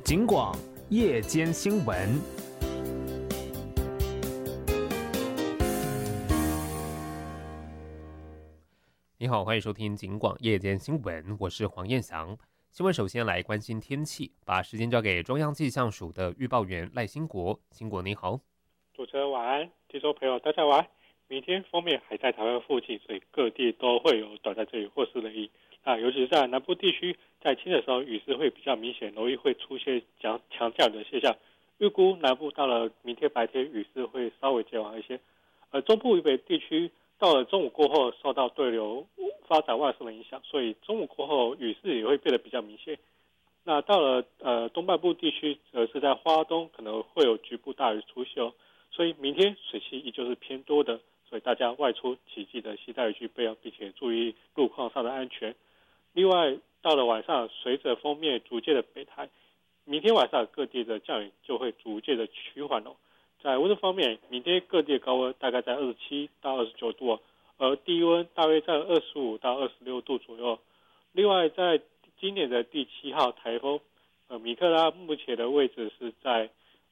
警广夜间新闻。 你好，欢迎收听警广夜间新闻，我是黄彦翔。新闻首先来关心天气，把时间交给中央气象署的预报员赖兴国。兴国你好。 主持人晚安，听众朋友大家晚安。明天锋面还在台湾附近，所以各地都会有短暂阵雨或是雷雨。尤其是在南部地区，在清晨的时候雨势会比较明显，容易会出现强降雨的现象。预估南部到了明天白天雨势会稍微减缓一些，中部以北地区到了中午过后受到对流发展外送的影响，所以中午过后雨势也会变得比较明显。那到了东半部地区，是在花东可能会有局部大雨出现哦，所以明天水汽依旧是偏多的，所以大家外出请记得携带雨具备哦，并且注意路况上的安全。另外，到了晚上，随着锋面逐渐的北抬，明天晚上各地的降雨就会逐渐的趋缓哦。在温度方面，明天各地的高温大概在27到29度哦，而低温大约在25到26度左右。另外，在今年的第7号台风米克拉目前的位置是在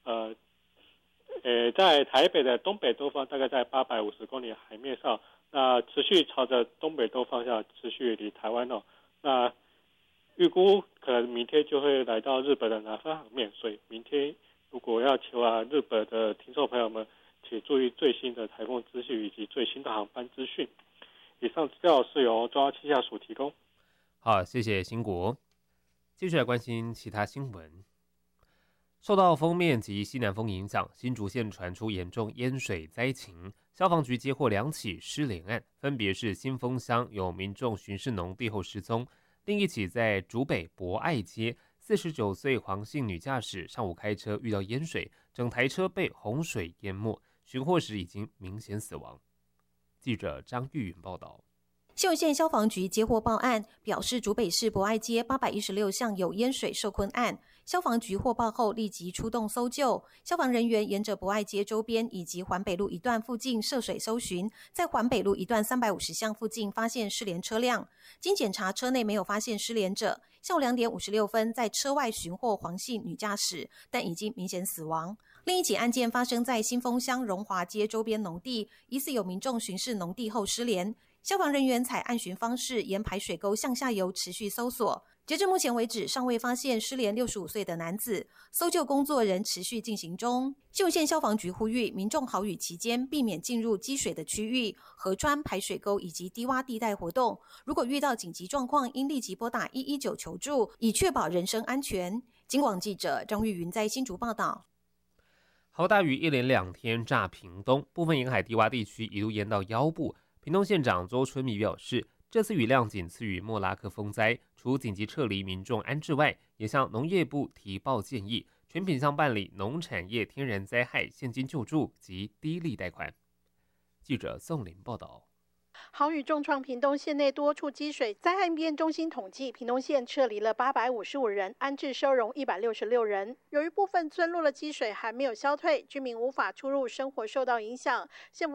在台北的东北东方，大概在850公里海面上，那持续朝着东北东方向持续离台湾哦。那预估可能明天就会来到日本的南方航面，所以明天如果要前往日本的听众朋友们，请注意最新的台风资讯以及最新的航班资讯。以上资料是由中央气象署提供。 好，谢谢兴国。继续来关心其他新闻。受到锋面及西南风影响，新竹县传出严重淹水灾情，消防局接获2起失联案，分别是新丰乡有民众巡视农地后失踪，另一起在竹北博爱街49岁黄姓女驾驶上午开车遇到淹水，整台车被洪水淹没，寻获时已经明显死亡。记者张玉云报道。 新竹县消防局接获报案，表示竹北市博爱街816巷有淹水受困案。消防局获报后立即出动搜救，消防人员沿着博爱街周边以及环北路一段附近涉水搜寻，在环北路一段350巷附近发现失联车辆。经检查车内没有发现失联者，下午2点56分在车外寻获黄姓女驾驶，但已经明显死亡。另一起案件发生在新丰乡荣华街周边农地，疑似有民众巡视农地后失联。消防人员采岸巡方式沿排水沟向下游持续搜索，截至目前为止尚未发现失联65岁的男子，搜救工作仍持续进行中。新竹县消防局呼吁民众豪雨期间避免进入积水的区域、河川排水沟以及低洼地带活动，如果遇到紧急状况应立即拨打119求助，以确保人身安全。警广记者张玉云在新竹报道。 豪大雨一连2天炸屏东，部分沿海低洼地区一度淹到腰部。屏东县长周春米表示，这次雨量仅次于莫拉克风灾，除紧急撤离民众安置外，也向农业部提报建议，全品项办理农产业天然灾害现金救助及低利贷款。记者宋林报道。 豪雨重创屏东县内多处积水，灾害应变中心统计，屏东县撤离了855人，安置收容166人。由于部分村落的积水还没有消退，居民无法出入，生活受到影响。县府